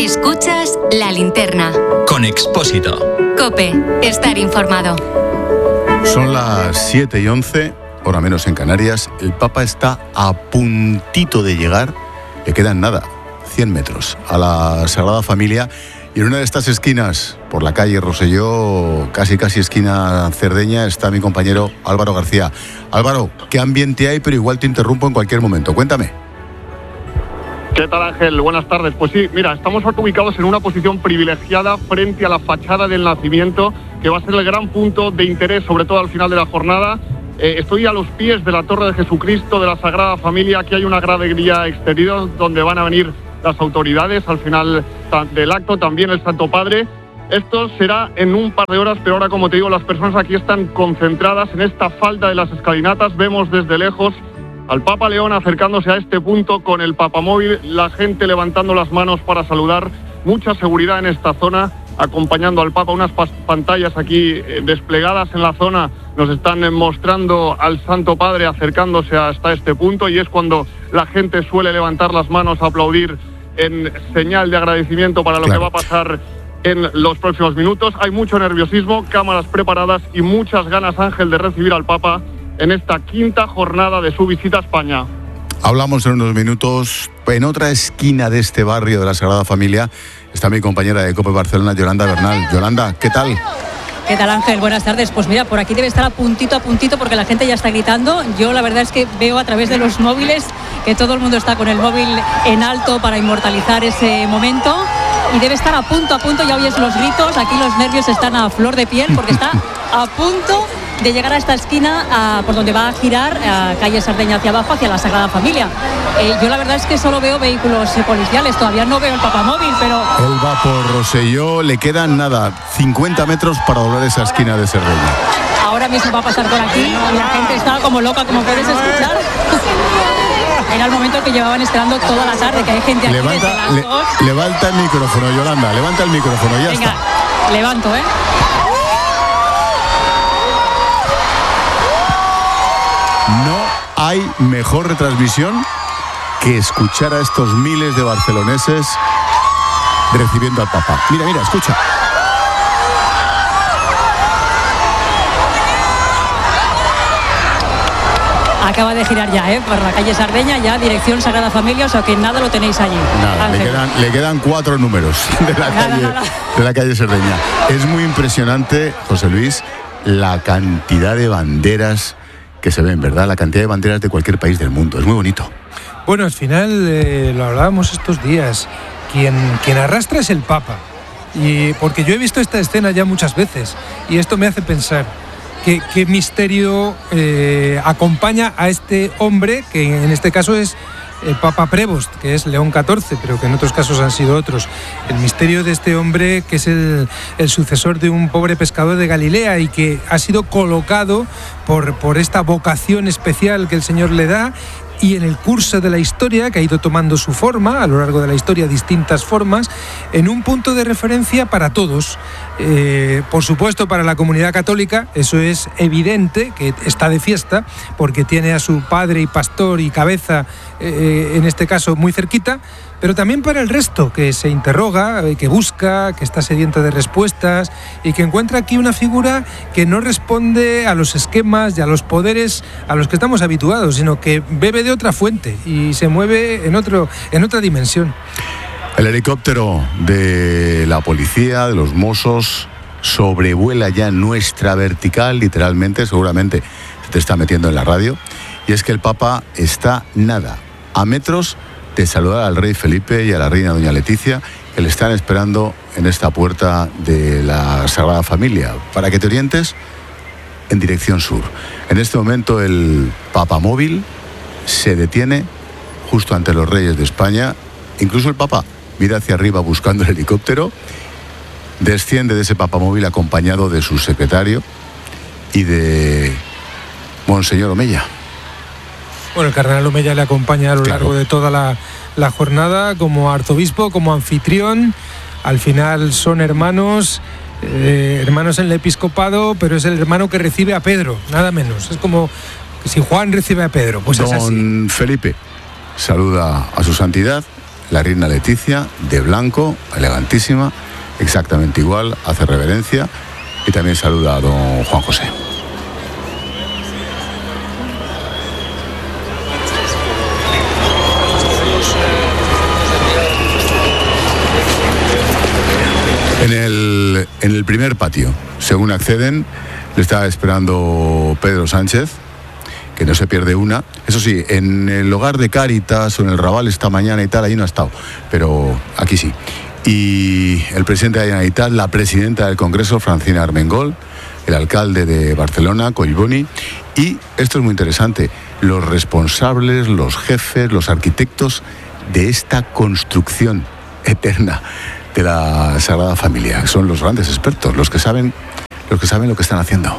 Escuchas La Linterna. Con Expósito. COPE. Estar informado. Son las 7:11, hora menos en Canarias. El Papa está a puntito de llegar. Le quedan nada, 100 metros, a la Sagrada Familia. Y en una de estas esquinas, por la calle Rosselló, casi esquina Cerdeña, está mi compañero Álvaro García. Álvaro, ¿qué ambiente hay? Pero igual te interrumpo en cualquier momento. Cuéntame. ¿Qué tal, Ángel? Buenas tardes. Pues sí, mira, estamos ubicados en una posición privilegiada frente a la fachada del Nacimiento, que va a ser el gran punto de interés, sobre todo al final de la jornada. Estoy a los pies de la Torre de Jesucristo de la Sagrada Familia. Aquí hay una gradería exterior donde van a venir las autoridades al final del acto, también el Santo Padre. Esto será en un par de horas, pero ahora, como te digo, las personas aquí están concentradas en esta falda de las escalinatas. Vemos desde lejos al Papa León acercándose a este punto con el papamóvil, la gente levantando las manos para saludar, mucha seguridad en esta zona, acompañando al Papa. Unas pantallas aquí desplegadas en la zona nos están mostrando al Santo Padre acercándose hasta este punto, y es cuando la gente suele levantar las manos a aplaudir en señal de agradecimiento para lo que va a pasar en los próximos minutos. Hay mucho nerviosismo, cámaras preparadas y muchas ganas, Ángel, de recibir al Papa en esta quinta jornada de su visita a España. Hablamos en unos minutos. En otra esquina de este barrio de la Sagrada Familia está mi compañera de COPE Barcelona, Yolanda Bernal. Yolanda, ¿qué tal? ¿Qué tal, Ángel? Buenas tardes. Pues mira, por aquí debe estar a puntito porque la gente ya está gritando. Yo la verdad es que veo a través de los móviles que todo el mundo está con el móvil en alto para inmortalizar ese momento. Y debe estar a punto, ya oyes los gritos, aquí los nervios están a flor de piel porque está a punto de llegar a esta esquina por donde va a girar a calle Sardeña hacia abajo, hacia la Sagrada Familia. Yo la verdad es que solo veo vehículos policiales, todavía no veo el papamóvil, pero... Él va por Rosselló, le quedan nada, 50 metros para doblar esa esquina de Cerdeña. Ahora mismo va a pasar por aquí y la gente está como loca, como puedes escuchar. Era el momento que llevaban esperando toda la tarde, que hay gente aquí levanta el micrófono, Yolanda, levanta el micrófono, ya Venga, está. Levanto, No hay mejor retransmisión que escuchar a estos miles de barceloneses recibiendo al Papa. Mira, escucha. Acaba de girar ya, por la calle Sardeña, ya dirección Sagrada Familia, o sea que nada lo tenéis allí. Nada, le quedan 4 números de la calle Sardeña. Es muy impresionante, José Luis, la cantidad de banderas que se ven, ¿verdad? La cantidad de banderas de cualquier país del mundo. Es muy bonito. Bueno, al final lo hablábamos estos días. Quien arrastra es el Papa. Y porque yo he visto esta escena ya muchas veces y esto me hace pensar qué misterio acompaña a este hombre, que en este caso es el Papa Prevost, que es León XIV, pero que en otros casos han sido otros. El misterio de este hombre, que es el sucesor de un pobre pescador de Galilea y que ha sido colocado por esta vocación especial que el Señor le da, y en el curso de la historia, que ha ido tomando su forma, a lo largo de la historia distintas formas, en un punto de referencia para todos. Por supuesto para la comunidad católica, eso es evidente, que está de fiesta, porque tiene a su padre y pastor y cabeza, en este caso muy cerquita, pero también para el resto, que se interroga, que busca, que está sediento de respuestas y que encuentra aquí una figura que no responde a los esquemas y a los poderes a los que estamos habituados, sino que bebe de otra fuente y se mueve en otra dimensión. El helicóptero de la policía, de los Mossos, sobrevuela ya nuestra vertical, literalmente, seguramente se te está metiendo en la radio, y es que el Papa está a metros de saludar al rey Felipe y a la reina doña Leticia, que le están esperando en esta puerta de la Sagrada Familia. Para que te orientes, en dirección sur. En este momento el papamóvil se detiene justo ante los reyes de España. Incluso el Papa mira hacia arriba buscando el helicóptero, desciende de ese papamóvil acompañado de su secretario y de Monseñor Omeya. Bueno, el cardenal Omeya le acompaña a lo largo de toda la jornada como arzobispo, como anfitrión. Al final son hermanos en el episcopado, pero es el hermano que recibe a Pedro, nada menos. Es como si Juan recibe a Pedro, pues es así. Don Felipe saluda a su santidad, la reina Leticia, de blanco, elegantísima, exactamente igual, hace reverencia y también saluda a don Juan José. En el primer patio, según acceden, le está esperando Pedro Sánchez, que no se pierde una. Eso sí, en el hogar de Cáritas o en el Raval esta mañana y tal, allí no ha estado, pero aquí sí. Y el presidente de la Generalitat, la presidenta del Congreso, Francina Armengol, el alcalde de Barcelona, Collboni, y esto es muy interesante, los responsables, los jefes, los arquitectos de esta construcción eterna de la Sagrada Familia. Son los grandes expertos, los que saben lo que están haciendo.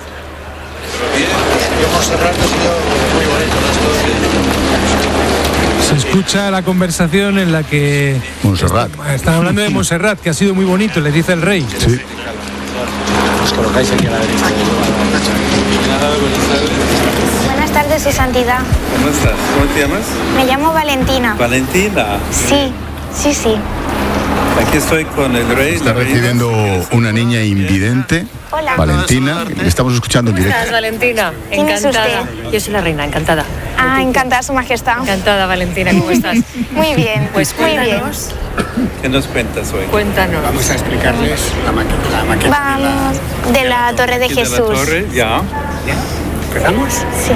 Se escucha la conversación en la que Montserrat. Están hablando de Montserrat, que ha sido muy bonito, le dice el rey. Sí. Os colocáis aquí a la derecha. Buenas tardes, Su Santidad. ¿Cómo estás? ¿Cómo te llamas? Me llamo Valentina. Valentina. Sí. Aquí estoy con el rey. Está recibiendo una niña invidente. Hola. Valentina, le estamos escuchando en directo. Gracias, Valentina. ¿Quién es Encantada. usted? Yo soy la reina, encantada. Ah, encantada, Su Majestad. Encantada, Valentina, ¿cómo estás? Muy bien, Pues muy bien. cuéntanos. ¿Qué nos cuentas hoy? Cuéntanos. Vamos a explicarles la maqueta Vamos de la Torre de Aquí de la Jesús. torre, ya. ¿Empezamos? Sí.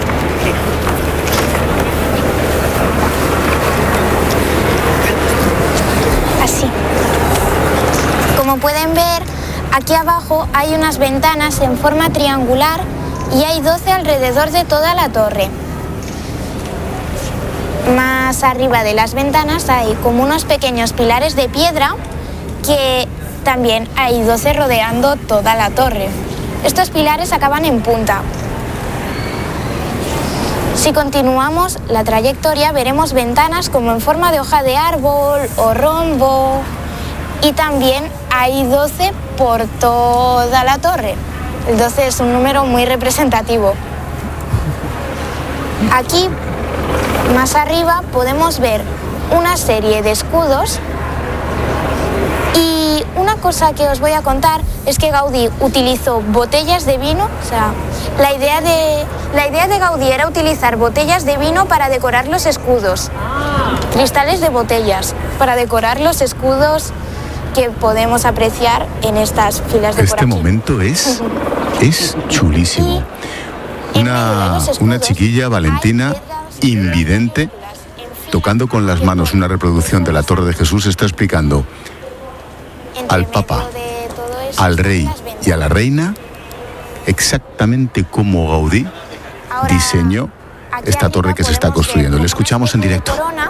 Así. Como pueden ver, aquí abajo hay unas ventanas en forma triangular y hay 12 alrededor de toda la torre. Más arriba de las ventanas hay como unos pequeños pilares de piedra que también hay 12 rodeando toda la torre. Estos pilares acaban en punta. Si continuamos la trayectoria veremos ventanas como en forma de hoja de árbol o rombo y también hay 12 por toda la torre. El 12 es un número muy representativo. Aquí, más arriba, podemos ver una serie de escudos y una cosa que os voy a contar es que Gaudí utilizó botellas de vino, o sea, la idea de Gaudí era utilizar botellas de vino para decorar los escudos, cristales de botellas para decorar los escudos que podemos apreciar en estas filas de por Este aquí. momento es chulísimo. Una chiquilla, Valentina, invidente, tocando con las manos una reproducción de la Torre de Jesús, está explicando al Papa, al Rey y a la Reina exactamente cómo Gaudí diseñó esta torre que se está construyendo. Le escuchamos en directo. Corona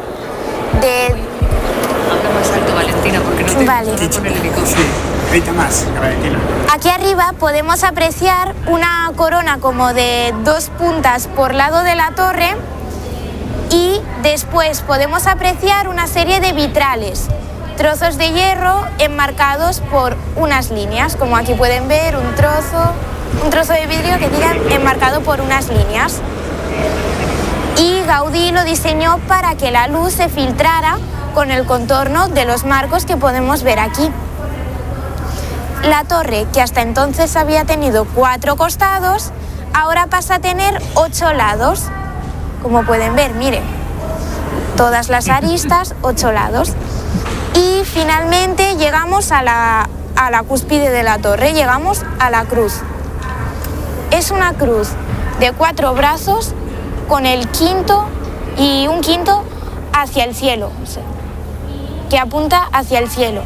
Habla más alto, Valentina, porque no te Vale. no con el helicóptero. Sí, grita más, Valentina. Aquí arriba podemos apreciar una corona como de 2 puntas por lado de la torre y después podemos apreciar una serie de vitrales, trozos de hierro enmarcados por unas líneas, como aquí pueden ver un trozo de vidrio que digan enmarcado por unas líneas. Y Gaudí lo diseñó para que la luz se filtrara con el contorno de los marcos que podemos ver aquí. La torre, que hasta entonces había tenido 4 costados, ahora pasa a tener 8 lados. Como pueden ver, miren, todas las aristas, 8 lados. Y finalmente llegamos a la cúspide de la torre, llegamos a la cruz. Es una cruz de 4 brazos con el quinto y un quinto hacia el cielo, o sea, que apunta hacia el cielo.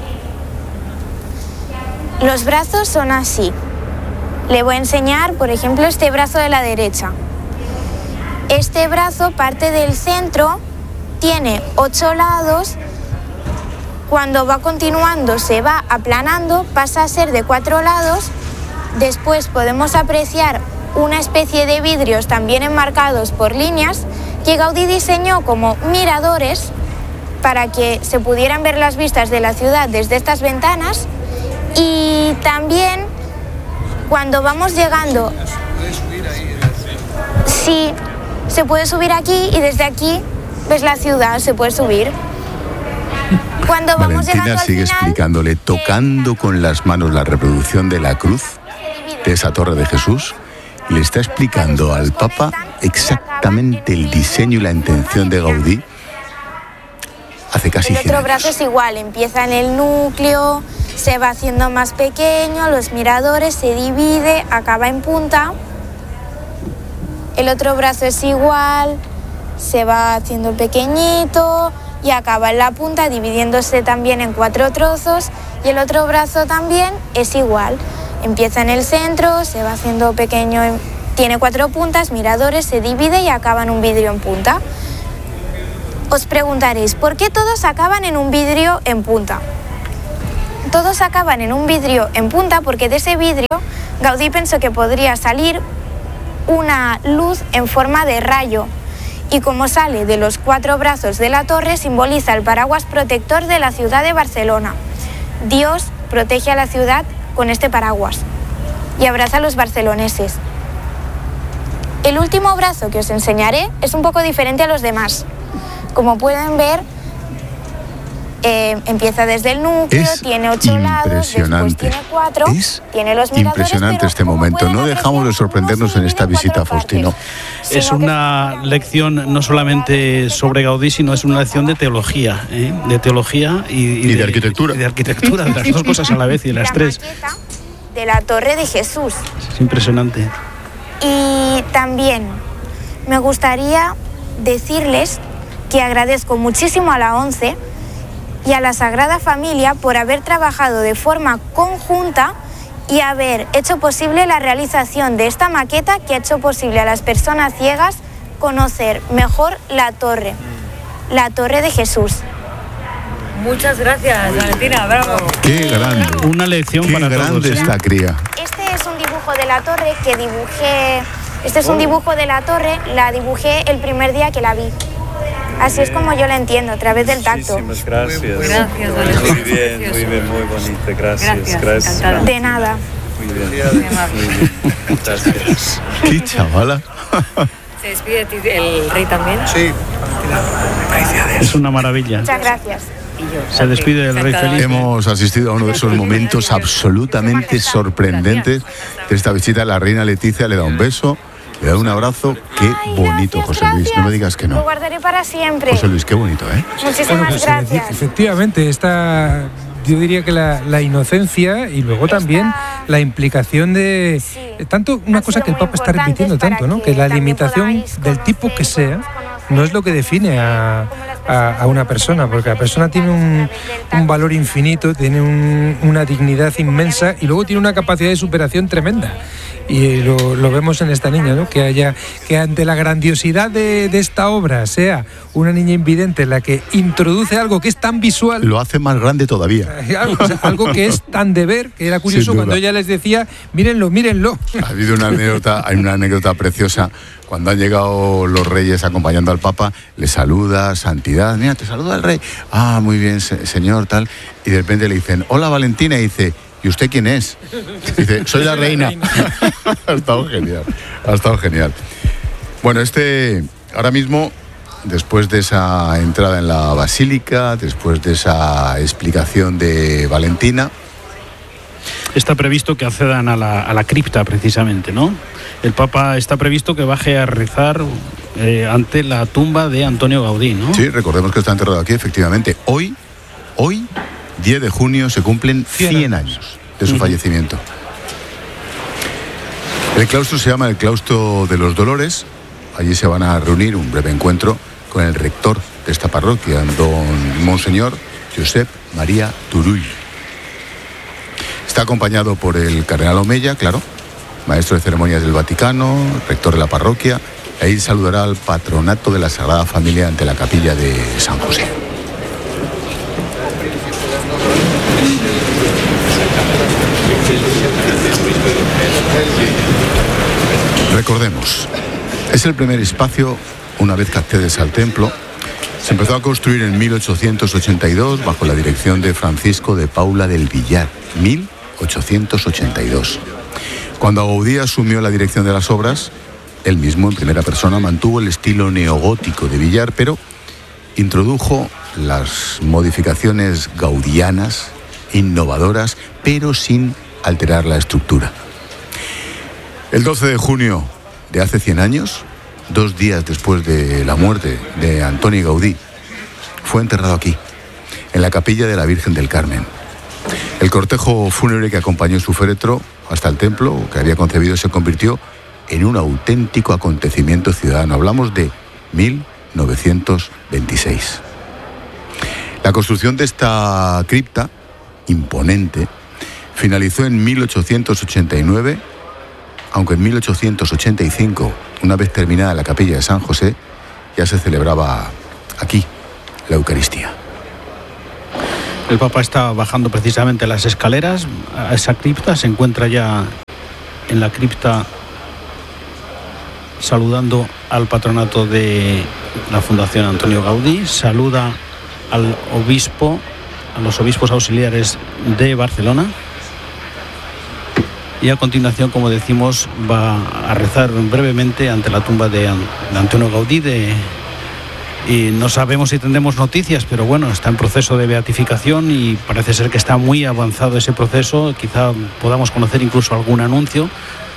Los brazos son así. Le voy a enseñar, por ejemplo, este brazo de la derecha. Este brazo parte del centro, tiene 8 lados. Cuando va continuando se va aplanando, pasa a ser de 4 lados. Después podemos apreciar una especie de vidrios también enmarcados por líneas que Gaudí diseñó como miradores para que se pudieran ver las vistas de la ciudad desde estas ventanas. Y también cuando vamos llegando, sí, se puede subir aquí y desde aquí ves la ciudad, se puede subir. Cuando vamos llegando Valentina al sigue final, explicándole, tocando con las manos la reproducción de la cruz de esa torre de Jesús, y le está explicando al Papa exactamente el diseño y la intención de Gaudí hace casi el 100 otro brazo años. es igual, empieza en el núcleo, se va haciendo más pequeño, los miradores, se divide, acaba en punta. El otro brazo es igual, se va haciendo pequeñito y acaba en la punta, dividiéndose también en 4 trozos. Y el otro brazo también es igual. Empieza en el centro, se va haciendo pequeño, tiene 4 puntas, miradores, se divide y acaba en un vidrio en punta. Os preguntaréis, ¿por qué todos acaban en un vidrio en punta? Todos acaban en un vidrio en punta porque de ese vidrio Gaudí pensó que podría salir una luz en forma de rayo. Y como sale de los 4 brazos de la torre, simboliza el paraguas protector de la ciudad de Barcelona. Dios protege a la ciudad con este paraguas y abraza a los barceloneses. El último brazo que os enseñaré es un poco diferente a los demás. Como pueden ver, empieza desde el núcleo, tiene 8 lados, después tiene 4, tiene los miradores. Impresionante pero este como momento. pueden No apreciar, dejamos de sorprendernos en esta visita a Faustino. Es una lección no solamente sobre Gaudí, sino es una lección de teología, y de arquitectura. Y de arquitectura, de las dos cosas a la vez y de las tres. De la Torre de Jesús. Es impresionante. Y también me gustaría decirles que agradezco muchísimo a la ONCE y a la Sagrada Familia por haber trabajado de forma conjunta y haber hecho posible la realización de esta maqueta que ha hecho posible a las personas ciegas conocer mejor la torre de Jesús. Muchas gracias, Valentina, bravo. Qué grande. Una lección Qué para todos. grande esta cría. Este es un dibujo de la torre que dibujé. Este es un dibujo de la torre, la dibujé el primer día que la vi. Así es como yo la entiendo, a través del tacto. Muchísimas gracias. Gracias, Muy bien, muy bonita. Gracias. encantada. De nada. Muy bien. Gracias. Qué chavala. ¿Se despide de ti el rey también? Sí. Es una maravilla. Muchas gracias. Se despide del rey feliz. Hemos asistido a uno de esos momentos absolutamente sorprendentes de esta visita. La reina Leticia le da un beso, le da un abrazo. Qué bonito, Gracias, José Luis. No me digas que Lo no. guardaré para siempre. José Luis, qué bonito, ¿eh? Muchísimas Pues, gracias. efectivamente, yo diría que la inocencia y luego también la implicación de tanto una cosa que el Papa está repitiendo tanto, ¿no? Que la limitación del tipo que sea no es lo que define a una persona, porque la persona tiene un valor infinito, tiene una dignidad inmensa y luego tiene una capacidad de superación tremenda. Y lo vemos en esta niña, ¿no? Que ante la grandiosidad de esta obra sea una niña invidente la que introduce algo que es tan visual. Lo hace más grande todavía. Algo que es tan de ver, que era curioso cuando ella les decía, mírenlo. Ha habido hay una anécdota preciosa. Cuando han llegado los reyes acompañando al Papa, le saluda, Santidad, mira, te saluda el rey. Ah, muy bien, señor, tal. Y de repente le dicen, hola Valentina, y dice, ¿y usted quién es? Dice, soy la reina. Ha estado genial. Bueno, ahora mismo, después de esa entrada en la basílica, después de esa explicación de Valentina, Está previsto que accedan a la cripta, precisamente, ¿no? El Papa está previsto que baje a rezar ante la tumba de Antonio Gaudí, ¿no? Sí, recordemos que está enterrado aquí, efectivamente. Hoy, 10 de junio, se cumplen 100 años de su fallecimiento. El claustro se llama el Claustro de los Dolores. Allí se van a reunir un breve encuentro con el rector de esta parroquia, don Monseñor Josep María Turull. Está acompañado por el cardenal Omeya, claro, maestro de ceremonias del Vaticano, rector de la parroquia. Ahí saludará al patronato de la Sagrada Familia ante la capilla de San José. Recordemos, es el primer espacio, una vez que accedes al templo. Se empezó a construir en 1882 bajo la dirección de Francisco de Paula del Villar, 1882. Cuando Gaudí asumió la dirección de las obras, él mismo en primera persona mantuvo el estilo neogótico de Villar, pero introdujo las modificaciones gaudianas, innovadoras, pero sin alterar la estructura. El 12 de junio de hace 100 años, 2 días después de la muerte de Antoni Gaudí, fue enterrado aquí, en la capilla de la Virgen del Carmen. El cortejo fúnebre que acompañó su féretro hasta el templo que había concebido se convirtió en un auténtico acontecimiento ciudadano. Hablamos de 1926. La construcción de esta cripta, imponente, finalizó en 1889, aunque en 1885, una vez terminada la capilla de San José, ya se celebraba aquí la Eucaristía. El Papa está bajando precisamente las escaleras a esa cripta, se encuentra ya en la cripta saludando al patronato de la Fundación Antonio Gaudí, saluda al obispo, a los obispos auxiliares de Barcelona y a continuación, como decimos, va a rezar brevemente ante la tumba de Antonio Gaudí. Y no sabemos si tendremos noticias, pero bueno, está en proceso de beatificación y parece ser que está muy avanzado ese proceso. Quizá podamos conocer incluso algún anuncio.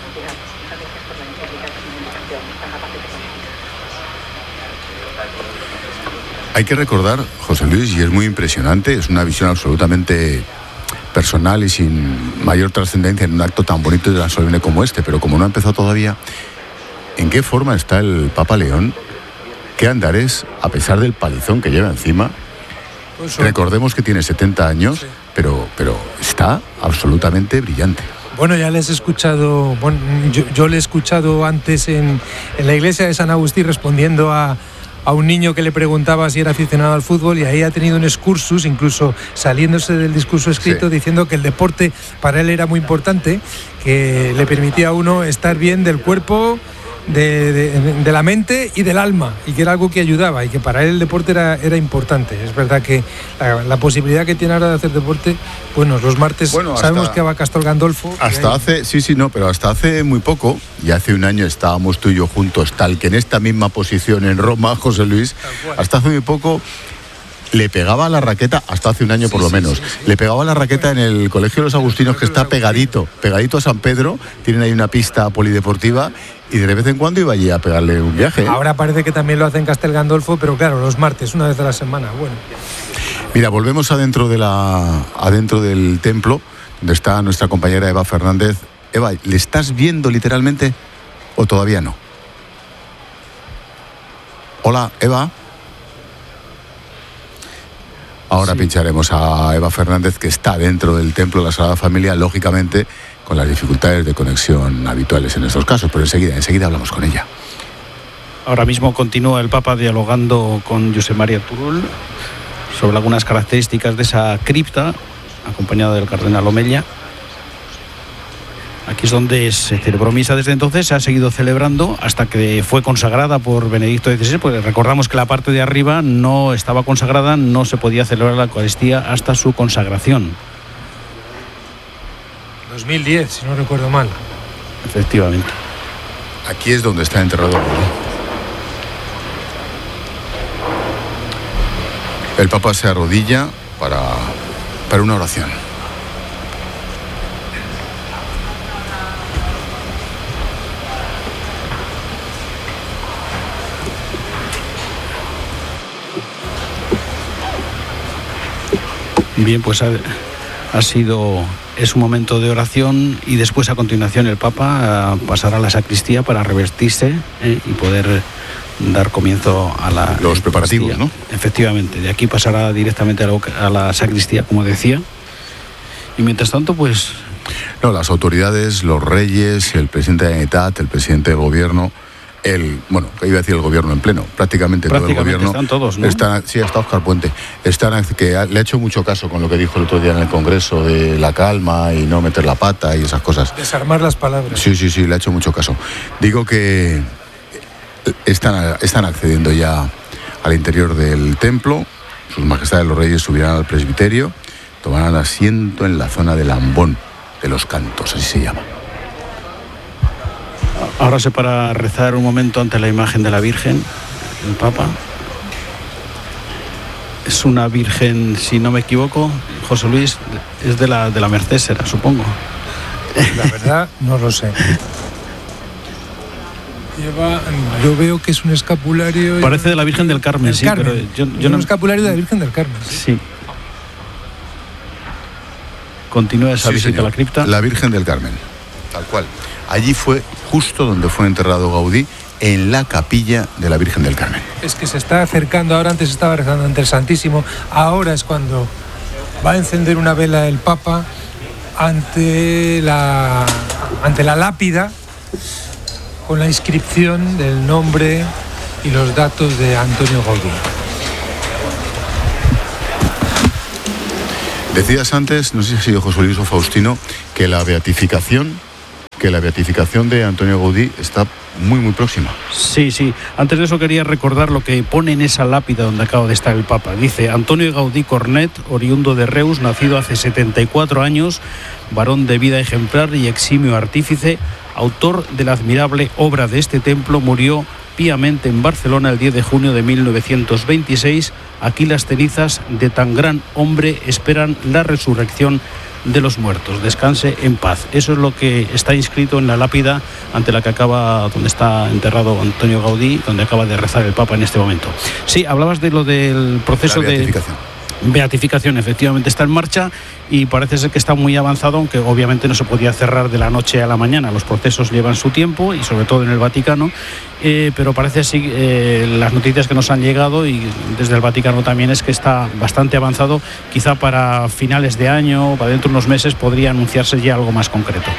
Hay que recordar, José Luis, y es muy impresionante, es una visión absolutamente personal y sin mayor trascendencia en un acto tan bonito y tan solemne como este, pero como no ha empezado todavía, ¿en qué forma está el Papa León? ¿Qué andares, a pesar del palizón que lleva encima? Recordemos que tiene 70 años, sí, pero está absolutamente brillante. Bueno, ya les he escuchado, yo le he escuchado antes en la iglesia de San Agustín respondiendo a un niño que le preguntaba si era aficionado al fútbol, y ahí ha tenido un excursus, incluso saliéndose del discurso escrito, sí, diciendo que el deporte para él era muy importante, que le permitía a uno estar bien del cuerpo, de la mente y del alma, y que era algo que ayudaba, y que para él el deporte era importante. Es verdad que la posibilidad que tiene ahora de hacer deporte, bueno, los martes sabemos que va a Castor Gandolfo. Hasta hace, pero hasta hace muy poco, y hace un año estábamos tú y yo juntos, tal que en esta misma posición en Roma, José Luis, hasta hace muy poco le pegaba la raqueta, hasta hace un año por lo menos, le pegaba la raqueta en el Colegio de los Agustinos, que está pegadito a San Pedro, tienen ahí una pista polideportiva, y de vez en cuando iba allí a pegarle un viaje. Ahora parece que también lo hace en Castel Gandolfo, pero claro, los martes, una vez a la semana. Bueno. Mira, volvemos adentro del templo, donde está nuestra compañera Eva Fernández. Eva, ¿le estás viendo literalmente o todavía no? Hola, Eva. Ahora sí, pincharemos a Eva Fernández, que está dentro del templo de la Sagrada Familia, lógicamente con las dificultades de conexión habituales en estos casos, pero enseguida hablamos con ella. Ahora mismo continúa el Papa dialogando con Josep María Turull sobre algunas características de esa cripta, acompañado del cardenal Omella. Aquí es donde se celebró misa desde entonces, se ha seguido celebrando hasta que fue consagrada por Benedicto XVI, porque recordamos que la parte de arriba no estaba consagrada, no se podía celebrar la Eucaristía hasta su consagración. 2010, si no recuerdo mal. Efectivamente. Aquí es donde está enterrado, ¿no? El Papa se arrodilla para una oración. Bien, pues es un momento de oración, y después a continuación el Papa pasará a la sacristía para revestirse y poder dar comienzo a los preparativos, ¿no? Efectivamente, de aquí pasará directamente a la sacristía, como decía. Y mientras tanto, pues... No, las autoridades, los reyes, el presidente de la Generalitat, el presidente del gobierno, iba a decir el gobierno en pleno, prácticamente todo el gobierno. Están todos, ¿no? Sí, hasta Óscar Puente. Que le ha hecho mucho caso con lo que dijo el otro día en el Congreso de la calma y no meter la pata y esas cosas. Desarmar las palabras. Sí, le ha hecho mucho caso. Digo que están accediendo ya al interior del templo. Sus majestades los reyes subirán al presbiterio, tomarán asiento en la zona del ambón de los cantos, así se llama. Ahora se para a rezar un momento ante la imagen de la Virgen, el Papa. Es una virgen, si no me equivoco, José Luis, es de la Merced, será, supongo. La verdad, no lo sé. Yo veo que es un escapulario. Parece de la Virgen del Carmen, sí, Carmen. pero yo un no. escapulario de la Virgen del Carmen. Sí. Continúa esa visita señor. a la cripta. La Virgen del Carmen, tal cual. Allí fue justo donde fue enterrado Gaudí, en la capilla de la Virgen del Carmen. Es que se está acercando, ahora antes estaba rezando ante el Santísimo, ahora es cuando va a encender una vela el Papa ante la lápida con la inscripción del nombre y los datos de Antonio Gaudí. Decías antes, no sé si ha sido José Luis o Faustino, que la beatificación de Antonio Gaudí está muy, muy próxima. Sí. Antes de eso quería recordar lo que pone en esa lápida donde acaba de estar el Papa. Dice: Antonio Gaudí Cornet, oriundo de Reus, nacido hace 74 años, varón de vida ejemplar y eximio artífice, autor de la admirable obra de este templo, murió piamente en Barcelona el 10 de junio de 1926. Aquí las cenizas de tan gran hombre esperan la resurrección de los muertos. Descanse en paz. Eso es lo que está inscrito en la lápida ante la que donde está enterrado Antonio Gaudí, donde acaba de rezar el Papa en este momento. Sí, hablabas de lo del proceso de beatificación, efectivamente está en marcha y parece ser que está muy avanzado, aunque obviamente no se podía cerrar de la noche a la mañana. Los procesos llevan su tiempo y sobre todo en el Vaticano, pero parece así, las noticias que nos han llegado y desde el Vaticano también, es que está bastante avanzado. Quizá para finales de año, para dentro de unos meses, podría anunciarse ya algo más concreto.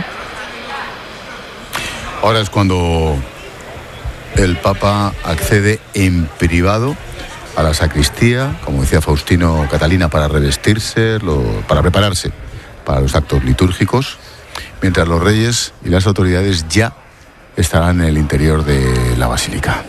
Ahora es cuando el Papa accede en privado a la sacristía, como decía Faustino, Catalina, para revestirse, para prepararse para los actos litúrgicos, mientras los reyes y las autoridades ya estarán en el interior de la basílica.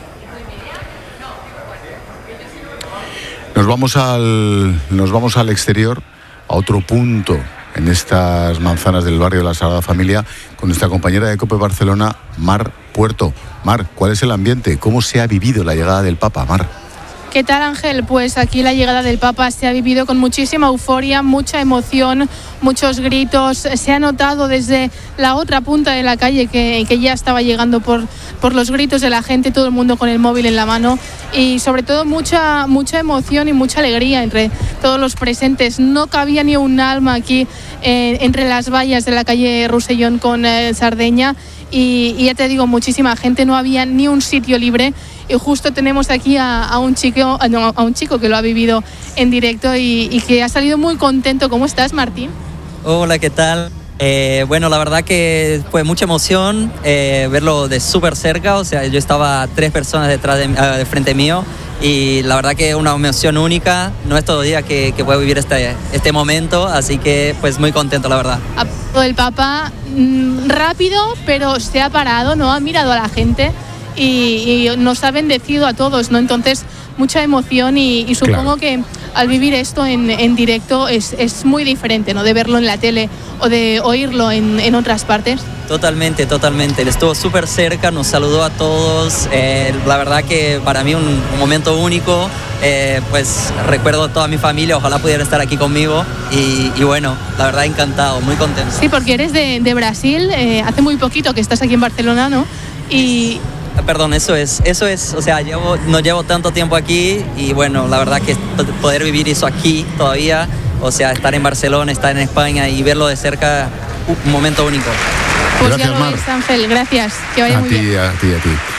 Nos vamos al exterior, a otro punto en estas manzanas del barrio de la Sagrada Familia, con nuestra compañera de COPE Barcelona, Mar Puerto. Mar, ¿cuál es el ambiente? ¿Cómo se ha vivido la llegada del Papa, Mar? ¿Qué tal, Ángel? Pues aquí la llegada del Papa se ha vivido con muchísima euforia, mucha emoción, muchos gritos. Se ha notado desde la otra punta de la calle que ya estaba llegando por los gritos de la gente, todo el mundo con el móvil en la mano, y sobre todo mucha emoción y mucha alegría entre todos los presentes. No cabía ni un alma aquí entre las vallas de la calle Rossellón con Sardeña, y ya te digo, muchísima gente, no había ni un sitio libre. Y justo tenemos aquí a un chico que lo ha vivido en directo y que ha salido muy contento. ¿Cómo estás, Martín? Hola, ¿qué tal? Bueno, la verdad que fue mucha emoción verlo de súper cerca. O sea, yo estaba 3 personas detrás de frente mío, y la verdad que es una emoción única. No es todo día que puedo vivir este momento, así que pues muy contento, la verdad. El Papa rápido, pero se ha parado, ¿no? Ha mirado a la gente y nos ha bendecido a todos, ¿no? Entonces, mucha emoción y supongo que al vivir esto en directo es muy diferente, ¿no? De verlo en la tele o de oírlo en otras partes. Totalmente. Él estuvo súper cerca, nos saludó a todos. La verdad que para mí un momento único. Pues recuerdo a toda mi familia, ojalá pudiera estar aquí conmigo. Y bueno, la verdad encantado, muy contento. Sí, porque eres de Brasil, hace muy poquito que estás aquí en Barcelona, ¿no? Y... Perdón, eso es, o sea, no llevo tanto tiempo aquí, y bueno, la verdad que poder vivir eso aquí todavía, o sea, estar en Barcelona, estar en España y verlo de cerca, un momento único. Pues gracias, ya lo ves, Ángel, gracias, que vaya muy bien. A ti.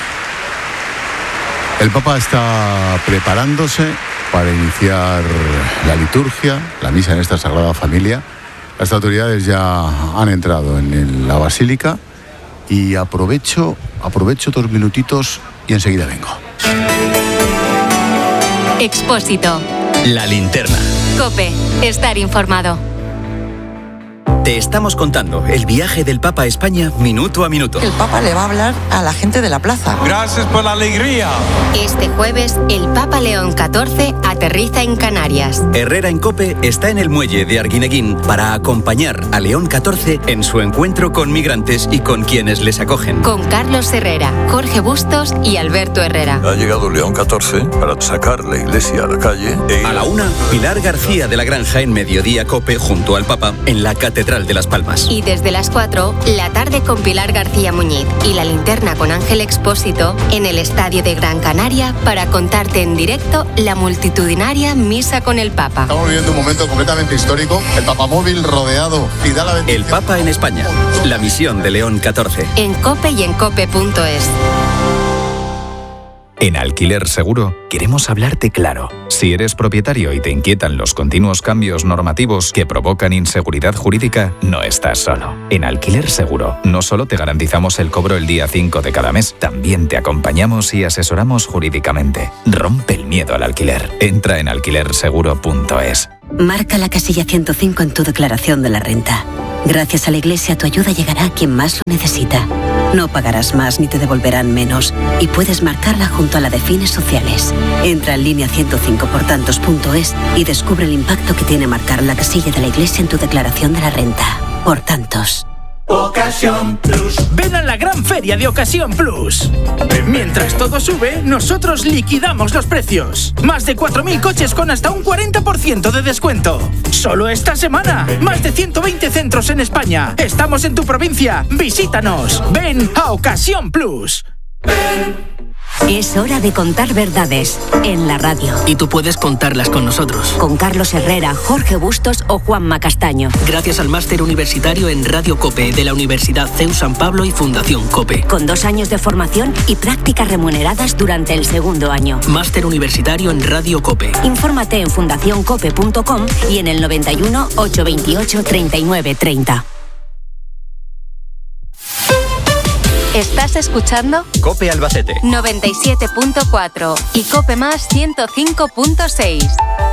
El Papa está preparándose para iniciar la liturgia, la misa en esta Sagrada Familia. Las autoridades ya han entrado en la basílica. Y aprovecho 2 minutitos y enseguida vengo. Expósito. La linterna. COPE. Estar informado. Te estamos contando el viaje del Papa a España minuto a minuto. El Papa le va a hablar a la gente de la plaza. Gracias por la alegría. Este jueves, el Papa León XIV aterriza en Canarias. Herrera en COPE está en el muelle de Arguineguín para acompañar a León XIV en su encuentro con migrantes y con quienes les acogen. Con Carlos Herrera, Jorge Bustos y Alberto Herrera. Ha llegado León XIV para sacar la iglesia a la calle. A la 1, Pilar García de la Granja en Mediodía COPE junto al Papa en la Catedral de Las Palmas. Y desde las 4, la tarde con Pilar García Muñiz y la linterna con Ángel Expósito en el Estadio de Gran Canaria para contarte en directo la multitudinaria misa con el Papa. Estamos viviendo un momento completamente histórico. El papamóvil rodeado y da la bendición. El Papa en España. La misión de León XIV. En COPE y en COPE.es. En Alquiler Seguro queremos hablarte claro. Si eres propietario y te inquietan los continuos cambios normativos que provocan inseguridad jurídica, no estás solo. En Alquiler Seguro no solo te garantizamos el cobro el día 5 de cada mes, también te acompañamos y asesoramos jurídicamente. Rompe el miedo al alquiler. Entra en alquilerseguro.es. Marca la casilla 105 en tu declaración de la renta. Gracias a la Iglesia, tu ayuda llegará a quien más lo necesita. No pagarás más ni te devolverán menos y puedes marcarla junto a la de fines sociales. Entra en línea 105portantos.es y descubre el impacto que tiene marcar la casilla de la Iglesia en tu declaración de la renta. Por tantos. Ocasión Plus. Ven a la gran feria de Ocasión Plus. Mientras todo sube, nosotros liquidamos los precios. Más de 4.000 coches con hasta un 40% de descuento. Solo esta semana. Más de 120 centros en España. Estamos en tu provincia. Visítanos. Ven a Ocasión Plus. Es hora de contar verdades en la radio. Y tú puedes contarlas con nosotros. Con Carlos Herrera, Jorge Bustos o Juanma Castaño. Gracias al máster universitario en Radio COPE de la Universidad CEU San Pablo y Fundación COPE. Con 2 años de formación y prácticas remuneradas durante el segundo año. Máster universitario en Radio COPE. Infórmate en fundacioncope.com y en el 91 828 3930. ¿Estás escuchando? COPE Albacete 97.4 y COPE Más 105.6.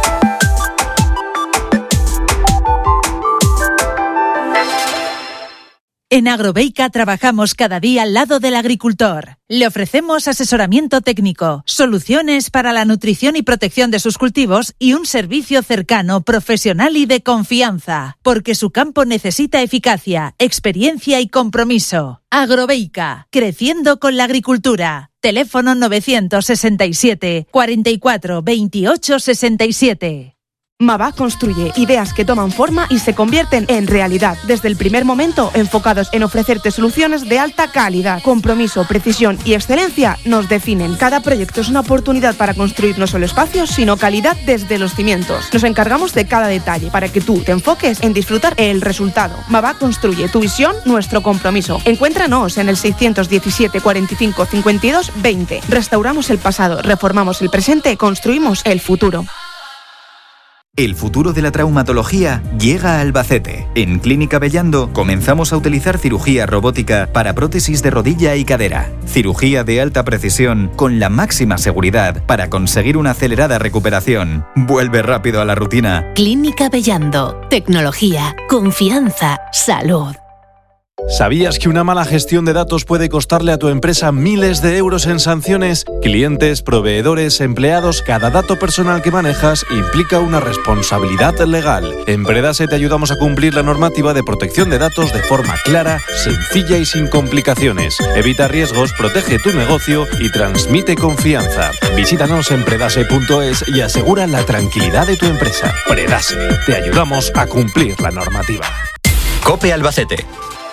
En Agrobeica trabajamos cada día al lado del agricultor. Le ofrecemos asesoramiento técnico, soluciones para la nutrición y protección de sus cultivos y un servicio cercano, profesional y de confianza. Porque su campo necesita eficacia, experiencia y compromiso. Agrobeica, creciendo con la agricultura. Teléfono 967 44 28 67. Mavak construye ideas que toman forma y se convierten en realidad desde el primer momento, enfocados en ofrecerte soluciones de alta calidad. Compromiso, precisión y excelencia nos definen. Cada proyecto es una oportunidad para construir no solo espacios, sino calidad desde los cimientos. Nos encargamos de cada detalle para que tú te enfoques en disfrutar el resultado. Mavak construye, tu visión, nuestro compromiso. Encuéntranos en el 617 45 52 20. Restauramos el pasado, reformamos el presente, construimos el futuro. El futuro de la traumatología llega a Albacete. En Clínica Bellando comenzamos a utilizar cirugía robótica para prótesis de rodilla y cadera. Cirugía de alta precisión con la máxima seguridad para conseguir una acelerada recuperación. Vuelve rápido a la rutina. Clínica Bellando. Tecnología, confianza, salud. ¿Sabías que una mala gestión de datos puede costarle a tu empresa miles de euros en sanciones? Clientes, proveedores, empleados, cada dato personal que manejas implica una responsabilidad legal. En Predase te ayudamos a cumplir la normativa de protección de datos de forma clara, sencilla y sin complicaciones. Evita riesgos, protege tu negocio y transmite confianza. Visítanos en predase.es y asegura la tranquilidad de tu empresa. Predase, te ayudamos a cumplir la normativa. COPE Albacete.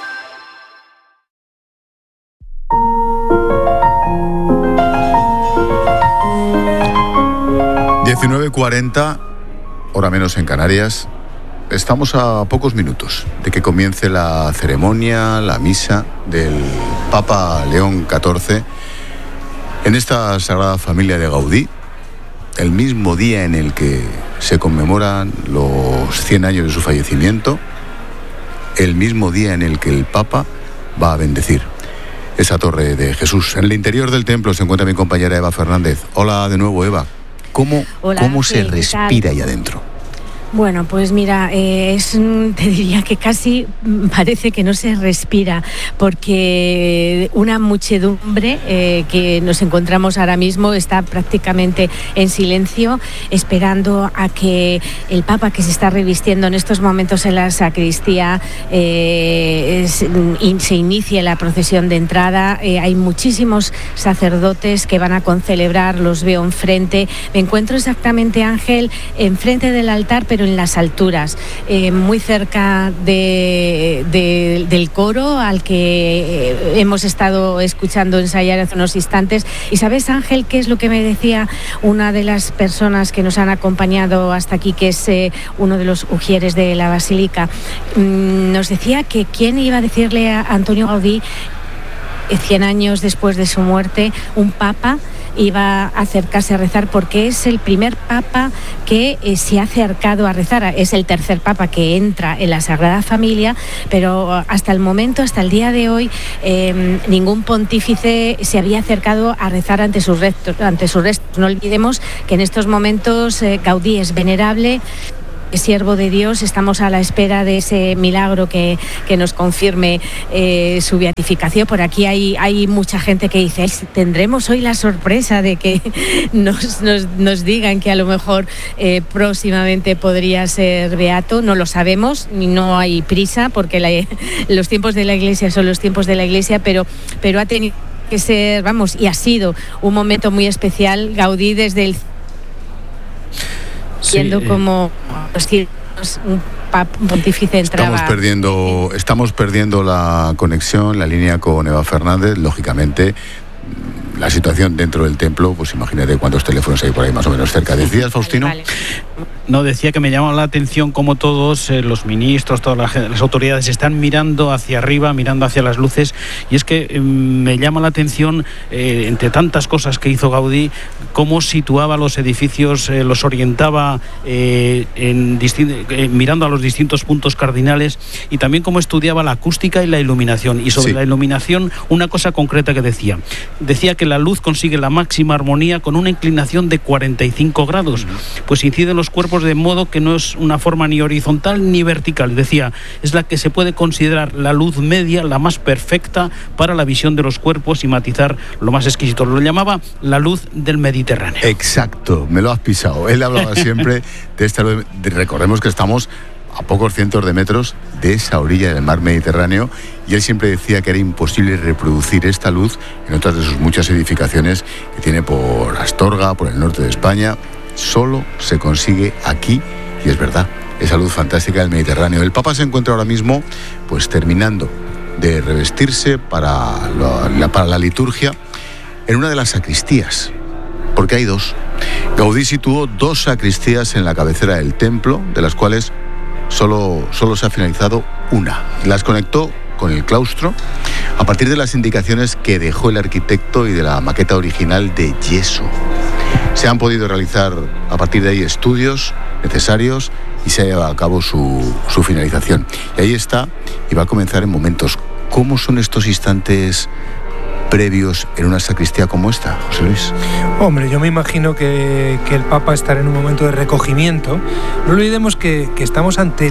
19:40, hora menos en Canarias. Estamos a pocos minutos de que comience la ceremonia, la misa del Papa León XIV en esta Sagrada Familia de Gaudí, el mismo día en el que se conmemoran los 100 años de su fallecimiento, el mismo día en el que el Papa va a bendecir esa torre de Jesús. En el interior del templo se encuentra mi compañera Eva Fernández. Hola de nuevo, Eva. ¿Cómo se respira ahí adentro? Bueno, pues mira, te diría que casi parece que no se respira, porque una muchedumbre que nos encontramos ahora mismo está prácticamente en silencio, esperando a que el Papa, que se está revistiendo en estos momentos en la sacristía, se inicie la procesión de entrada. Hay muchísimos sacerdotes que van a concelebrar, los veo enfrente. Me encuentro exactamente, Ángel, enfrente del altar, pero en las alturas, muy cerca del coro al que hemos estado escuchando ensayar hace unos instantes. Y sabes, Ángel, qué es lo que me decía una de las personas que nos han acompañado hasta aquí, que es uno de los ujieres de la Basílica. Nos decía que quién iba a decirle a Antonio Gaudí, 100 años después de su muerte, un papa iba a acercarse a rezar, porque es el primer papa que se ha acercado a rezar. Es el tercer papa que entra en la Sagrada Familia, pero hasta el momento, hasta el día de hoy, ningún pontífice se había acercado a rezar ante sus restos. No olvidemos que en estos momentos Gaudí es venerable, siervo de Dios. Estamos a la espera de ese milagro que nos confirme su beatificación. Por aquí hay mucha gente que dice, tendremos hoy la sorpresa de que nos digan que a lo mejor próximamente podría ser beato. No lo sabemos, no hay prisa, porque los tiempos de la Iglesia son los tiempos de la Iglesia, pero ha tenido que ser, y ha sido un momento muy especial. Gaudí desde el siendo como un pontífice entraba. Estamos perdiendo la conexión, la línea con Eva Fernández. Lógicamente, la situación dentro del templo, pues imagínate cuántos teléfonos hay por ahí más o menos cerca. ¿Decías, Faustino? Vale. No, decía que me llama la atención cómo todos los ministros, todas las autoridades están mirando hacia arriba, mirando hacia las luces, y es que me llama la atención, entre tantas cosas que hizo Gaudí, cómo situaba los edificios, los orientaba mirando a los distintos puntos cardinales, y también cómo estudiaba la acústica y la iluminación. Y sobre la iluminación, una cosa concreta que decía que la luz consigue la máxima armonía con una inclinación de 45 grados, pues incide en los cuerpos de modo que no es una forma ni horizontal ni vertical. Decía, es la que se puede considerar la luz media, la más perfecta para la visión de los cuerpos y matizar lo más exquisito. Lo llamaba la luz del Mediterráneo. Exacto, me lo has pisado. Él hablaba siempre de esta luz. Recordemos que estamos a pocos cientos de metros de esa orilla del mar Mediterráneo, y él siempre decía que era imposible reproducir esta luz en otras de sus muchas edificaciones que tiene por Astorga, por el norte de España. Solo se consigue aquí, y es verdad, esa luz fantástica del Mediterráneo. El Papa se encuentra ahora mismo pues terminando de revestirse para la liturgia en una de las sacristías, porque hay dos. Gaudí situó 2 sacristías en la cabecera del templo, de las cuales solo se ha finalizado una. Las conectó con el claustro a partir de las indicaciones que dejó el arquitecto y de la maqueta original de yeso. Se han podido realizar a partir de ahí estudios necesarios y se ha llevado a cabo su finalización. Y ahí está, y va a comenzar en momentos. ¿Cómo son estos instantes previos en una sacristía como esta, José Luis? Hombre, yo me imagino que el Papa estará en un momento de recogimiento. No olvidemos que estamos ante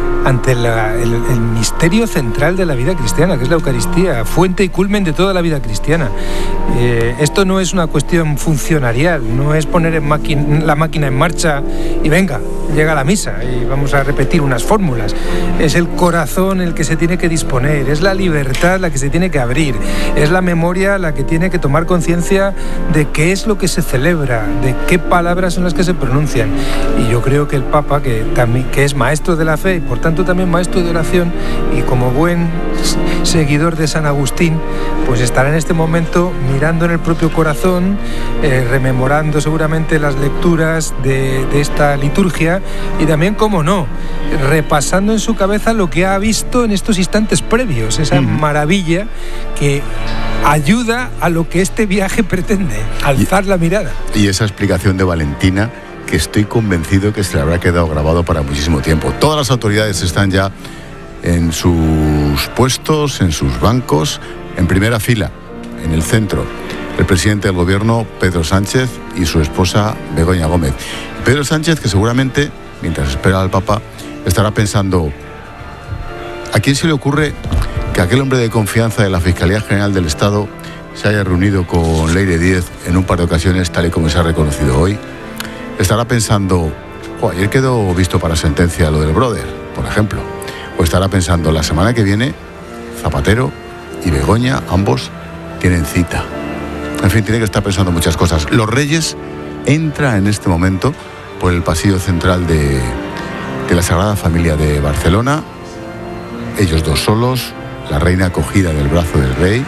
el misterio central de la vida cristiana, que es la Eucaristía, fuente y culmen de toda la vida cristiana. Esto no es una cuestión funcionarial, no es poner la máquina en marcha y venga, llega la misa y vamos a repetir unas fórmulas. Es el corazón el que se tiene que disponer, es la libertad la que se tiene que abrir, es la memoria la que tiene que tomar conciencia de qué es lo que se celebra, de qué palabras son las que se pronuncian. Y yo creo que el Papa, que es maestro de la fe y por tanto también maestro de oración, y como buen seguidor de San Agustín, pues estará en este momento mirando en el propio corazón, rememorando seguramente las lecturas de esta liturgia, y también, como no, repasando en su cabeza lo que ha visto en estos instantes previos, esa maravilla que ayuda a lo que este viaje pretende, alzar la mirada. Y esa explicación de Valentina, que estoy convencido que se le habrá quedado grabado para muchísimo tiempo. Todas las autoridades están ya en sus puestos, en sus bancos, en primera fila, en el centro. El presidente del gobierno, Pedro Sánchez, y su esposa, Begoña Gómez. Pedro Sánchez, que seguramente, mientras espera al Papa, estará pensando, ¿a quién se le ocurre que aquel hombre de confianza de la Fiscalía General del Estado se haya reunido con Leire Díez en un par de ocasiones, tal y como se ha reconocido hoy? Estará pensando, ayer quedó visto para sentencia lo del brother, por ejemplo. O estará pensando, la semana que viene, Zapatero y Begoña, ambos, tienen cita. En fin, tiene que estar pensando muchas cosas. Los Reyes entran en este momento por el pasillo central de la Sagrada Familia de Barcelona. Ellos dos solos, la reina cogida del brazo del rey.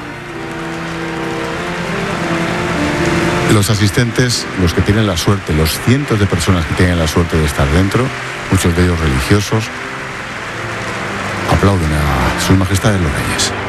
Los asistentes, los que tienen la suerte, los cientos de personas que tienen la suerte de estar dentro, muchos de ellos religiosos, aplauden a Sus Majestades los Reyes.